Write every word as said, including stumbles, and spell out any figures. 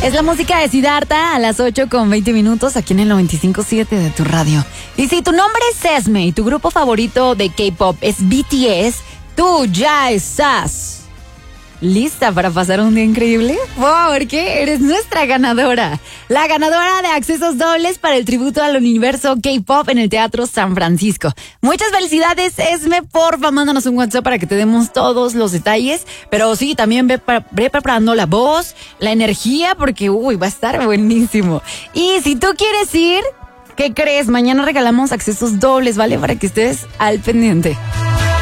Es la música de Siddhartha a las ocho con veinte minutos aquí en el noventa y cinco punto siete de tu radio. Y si tu nombre es Esme y tu grupo favorito de K-pop es B T S, tú ya estás lista para pasar un día increíble, porque eres nuestra ganadora. La ganadora de accesos dobles para el tributo al universo K-pop en el Teatro San Francisco. Muchas felicidades, Esme. Porfa, mándanos un WhatsApp para que te demos todos los detalles. Pero sí, también ve, pre- ve preparando la voz, la energía, porque uy, va a estar buenísimo. Y si tú quieres ir, ¿qué crees? Mañana regalamos accesos dobles, ¿vale? Para que estés al pendiente.